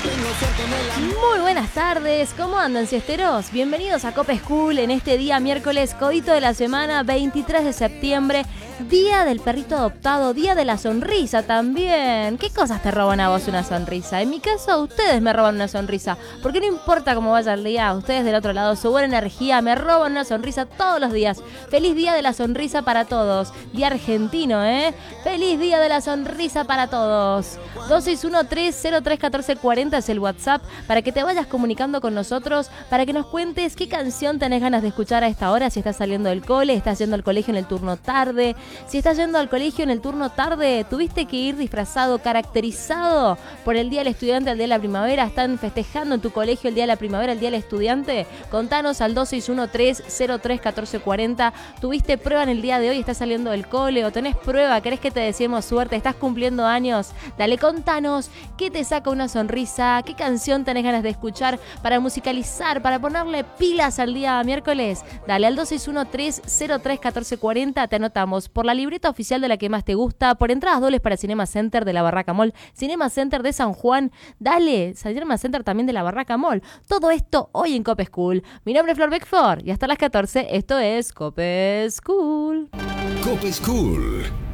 Muy buenas tardes, ¿cómo andan siesteros? Bienvenidos a Cope School en este día miércoles, codito de la semana, 23 de septiembre, día del perrito adoptado, día de la sonrisa también. ¿Qué cosas te roban a vos una sonrisa? En mi caso, ustedes me roban una sonrisa, porque no importa cómo vaya el día, ustedes del otro lado, su buena energía, me roban una sonrisa todos los días. Feliz día de la sonrisa para todos, día argentino, ¿eh? Feliz día de la sonrisa para todos. 2613-031440 es el WhatsApp para que te vayas comunicando con nosotros, para que nos cuentes qué canción tenés ganas de escuchar a esta hora, si estás saliendo del cole, estás yendo al colegio en el turno tarde. Si estás yendo al colegio en el turno tarde, tuviste que ir disfrazado, caracterizado por el Día del Estudiante, el Día de la Primavera, están festejando en tu colegio el Día de la Primavera, el Día del Estudiante, contanos al 2613-031440. ¿Tuviste prueba en el día de hoy, estás saliendo del cole o tenés prueba, querés que te deseemos suerte, estás cumpliendo años? Dale, contanos qué te saca una sonrisa, qué canción tenés ganas de escuchar para musicalizar, para ponerle pilas al día miércoles. Dale al 2613-031440, te anotamos por la libreta oficial de la que más te gusta, por entradas dobles para Cinema Center de la Barraca Mall, Cinema Center de San Juan, dale, Cinema Center también de la Barraca Mall. Todo esto hoy en Cope School. Mi nombre es Flor Beckford y hasta las 14 esto es Cope School. Cope School.